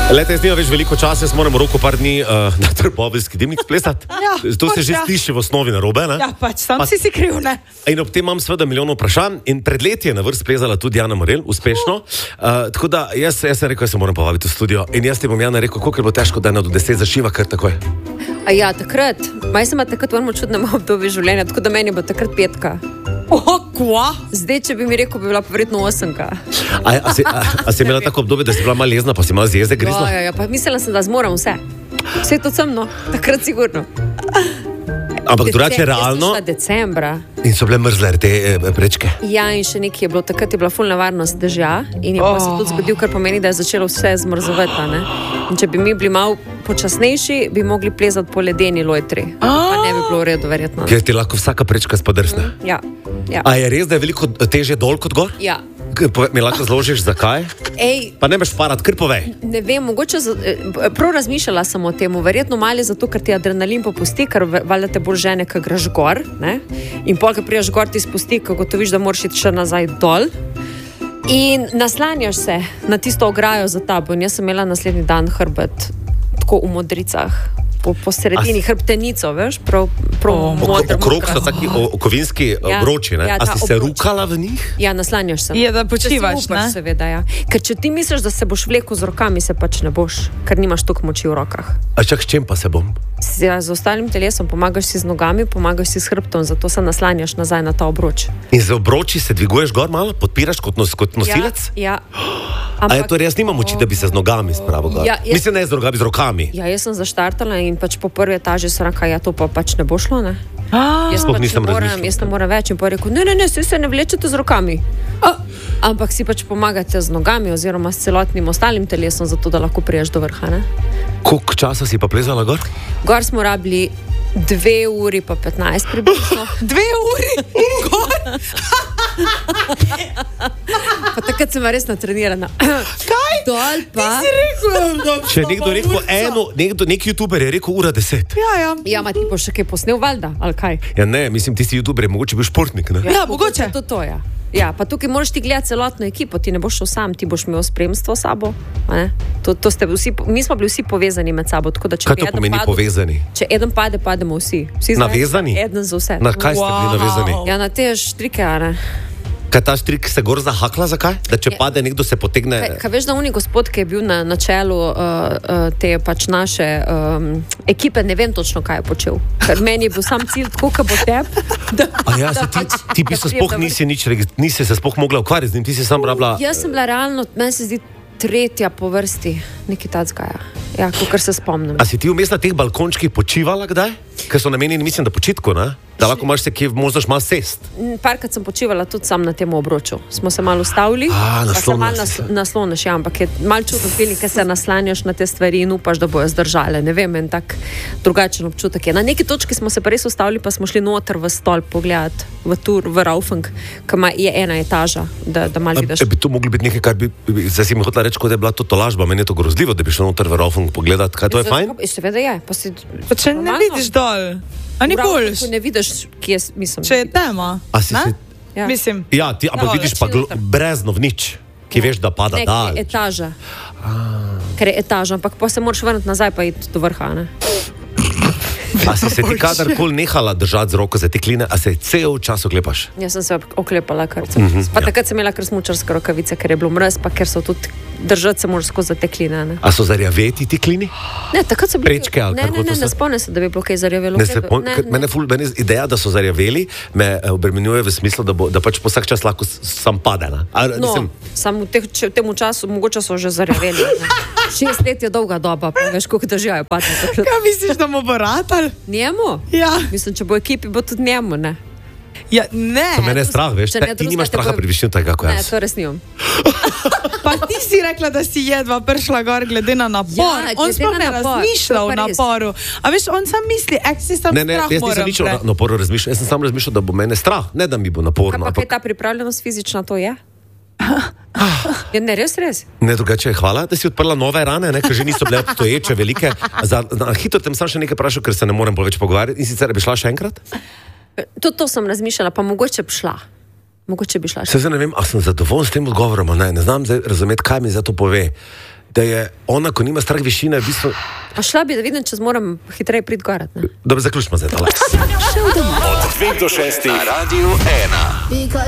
Leta, jaz nimam več veliko časa, jaz moram roko par dni na Trboveljski dimnik plesati. Ja, to se že sliši v osnovi narobe, ne? Ja, pač, sam si kriv, ne? In ob tem imam seveda milijon vprašanj in pred leti je na vrst plezala tudi Jana Morel, uspešno. Tako da jaz sem rekel, jaz se moram povabiti v studio in jaz ti bom Jana rekel, koliko bo težko, da 1 do 10 zašiva kar takoj. A ja, takrat. Maj sem takrat v enem čudnem obdobju življenja, tako da meni bo takrat 5. Kva? Zdaj, če bi mi rekel, bi bila pa verjetno 8. A si imela tako obdobje, da si bila malo jezna, pa si malo z jezde grizla? Ja, pa mislila sem, da zmoram vse. Vse to sem, no, takrat sigurno. Ampak drugače realno. Decembra. In so bile mrzle te prečke. Ja, in še nekaj je bilo, takrat je bila ful nevarnost dežja in je pa se tudi zgodil, kar pomeni, da je začelo vse zmrzovati, ne? In če bi mi bili malo počasnejši, bi mogli plezati po ledeni lojtri. Pa ne bi bilo v redu, verjetno. Ker ti lahko vsaka prečka spodrsne. Ja. A je res, da je veliko težje dol kot gor? Ja. Mi lahko zložiš, zakaj? Pa ne boš parat, kar povej. Ne vem, mogoče prav razmišljala sem o tem, verjetno malo zato, ker ti adrenalin popusti, ker valjda te bolj žene, ko greš gor, ne? In pol, ko priješ gor, ti spusti, ko gotoviš, da moraš iti še nazaj dol. In naslanjaš se na tisto ograjo za tabo. In jaz sem imela naslednji dan hrbet tako v modricah. Po sredini hrbtenico, veš, prav modro. Okrog so taki kovinski obroči, ne? A si se rukala v njih? Ja, naslanjaš se. Je, da počivaš, ne? Seveda, ja. Ker če ti misliš, da se boš vlekel z rokami, se pač ne boš, ker nimaš toliko moči v rokah. A čak s čem pa se bom? Ja, z ostalim telesom, pomagaš si z nogami, pomagaš si s hrbtom, zato se naslanjaš nazaj na ta obroč. In z obroči se dviguješ gor malo, podpiraš kot nosilec? Ja. A je to res, nima moči, da bi se z nogami spravil gor? Mislim, ne z nogami, z rokami. Ja, jaz sem zaštartala in pač po prvi etaži sem rekla, ja, to pa pač ne bo šlo, ne? Jaz pač ne moram več in pa rekel, ne, se ne vlečete z rokami. Ampak si pač pomagate z nogami oziroma s celotnim ostalim telesom, zato da lahko priješ do vrha, ne? Koliko časa si pa plezala gor? Gor smo rabili 2 uri pa 15 približno. 2 uri? Gor? Pa takrat sem res natrenirana. Kaj? Dol pa. Ti si rekel? Če nekdo rekel nek youtuber je rekel 1:10. Ja, ma ti bo še kaj posnel, valjda, ali kaj? Ja ne, mislim, tisti youtuber je mogoče bil športnik, ne? Ja, mogoče. To, ja. Ja, pa tukaj moraš ti gledati celotno ekipo, ti ne boš šel sam, ti boš imel spremstvo s sabo. To ste vsi, mi smo bili vsi povezani med sabo, tako da če kaj to pomeni povezani? Če eden pade, pademo vsi. Navezani? Eden za vse. Na kaj ste bili navezani? Ja, na te štrike, ne? Kaj ta štrik se gor zahakla, zakaj? Da če pade, nekdo se potegne... Kaj veš, da unik gospod, ki je bil na čelu te pač naše ekipe, ne vem točno, kaj je počel. Ker meni je bil sam cilj, tako, ko bo tep. Ti bi se sploh nisi se sploh mogla ukvarjati z njim, ti si sam rabila... Jaz sem bila realno, meni se zdi 3. po vrsti, nekaj tackaja. Ja, kakor se spomnim. A si ti vmes na teh balkončkih počivala kdaj? Ker so namenjeni, mislim, da počitku, ne? Da lahko imaš se kje, možeš malo sest. Parkrat sem počivala tudi sam na tem obroču. Smo se malo ustavili, pa se malo nasloniš, ja, ampak je malo čudno feeling, ker se naslanjaš na te stvari in upaš, da bojo zdržale. Ne vem, en tak drugačen občutek je. Na neki točki smo se pa res ustavili, pa smo šli noter v stolp pogledati, v Raufeng, ki je 1 etaža, da malo vidiš. Bi to mogli biti nekaj, kar bi, zdaj si mi hotela reči, da je bila to tolažba, meni je to grozljivo, da bi šel noter v Raufeng pogledati, kaj to je fajn? Seveda je. Pa če ne vidiš dol. A ni boljš? Ne vidiš, kje mislim. Če je tema. A si si... Ja. Mislim. Ja, ampak vidiš pa brezno v nič, ki veš, da pada dal. Nek je etaža. Ker je etaža, ampak pa se moraš vrniti nazaj pa iti do vrha, ne? A si se ti kadarkoli nehala držati z roko za te kline, a se cel čas oklepaš? Jaz sem se oklepala kar. Pa takrat sem imela kar smučarske rokavice, ker je bilo mraz, pa ker so tudi držati se moraš skozi te kline, ne? A so zarjaveti ti klini? Ne, takrat so bili... Prečke ali kar Ne spomnim se, da bi bilo kaj zarjavelo. Mene ideja, da so zarjaveli, me obremenjuje v smislu, da pač po vsak čas lahko sam pade, ne? Samo v tem času mogoče so že zarjaveli. 6 let je dolga doba, pa veš, koliko držajo pade. Kaj misliš, da mu bo ratal? Njemu? Ja. Mislim, če bo ekipi, bo tudi njemu, ne? Ja, ne. To mene je strah, veš, ti nimaš straha pri višini tega, kako jaz. Ne, to res nimam. Pa ti si rekla, da si jedva prišla gor glede na napor. On sploh ne razmišlja o naporu. A veš, on sam misli, si sam strah moram. Ne, jaz nisem nič o naporu razmišljal, jaz sem sam razmišljal, da bo mene strah, ne da mi bo naporno. Kaj pa kaj ta pripravljenost fizična to je? Je ne, res? Ne, drugače, hvala, da si odprla nove rane, ker že niso bile obstoječe velike. Na hitro tem sam še nekaj vprašal, ker se ne morem več pogovarjati. In sicer bi šla še enkrat? To sem razmišljala, pa mogoče bi šla. Mogoče bi šla še. Se zdaj ne vem, a sem zadovoljen s tem odgovorom, ne znam zdaj razumeti, kaj mi za to pove. da je ona, ko nima strah višine, v bistvu... Pa šla bi, da vidim, če moram hitreje priti gorat. Dobro, zaključimo zdaj. Od 2 do 6 na Radio 1.